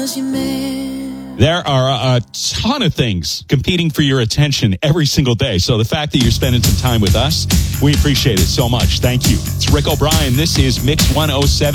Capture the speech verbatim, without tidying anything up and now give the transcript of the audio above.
There are a ton of things competing for your attention every single day. So the fact that you're spending some time with us, we appreciate it so much. Thank you. It's Rick O'Brien. This is Mix one oh seven.